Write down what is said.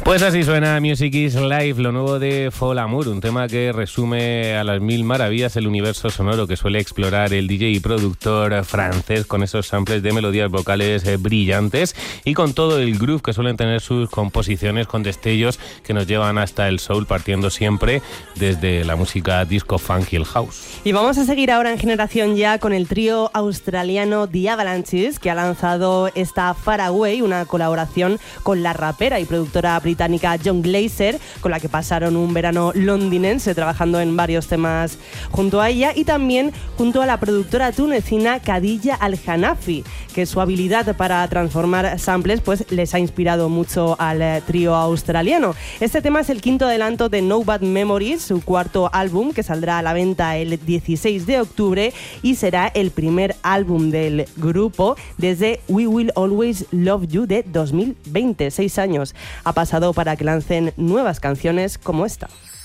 Pues así suena Music is Life, lo nuevo de Folamour, un tema que resume a las mil maravillas el universo sonoro que suele explorar el DJ y productor francés con esos samples de melodías vocales brillantes y con todo el groove que suelen tener sus composiciones con destellos que nos llevan hasta el soul, partiendo siempre desde la música disco, funk y el house. Y vamos a seguir ahora en Generación Ya con el trío australiano The Avalanches, que ha lanzado esta Far Away, una colaboración con la rapera y productora británica John Glaser, con la que pasaron un verano londinense trabajando en varios temas junto a ella, y también junto a la productora tunecina Khadija Al-Hanafi, que su habilidad para transformar samples pues les ha inspirado mucho al trío australiano. Este tema es el quinto adelanto de No Bad Memories, su cuarto álbum, que saldrá a la venta el 16 de octubre y será el primer álbum del grupo desde We Will Always Love You de 2020. 6 años ha pasado para que lancen nuevas canciones como esta.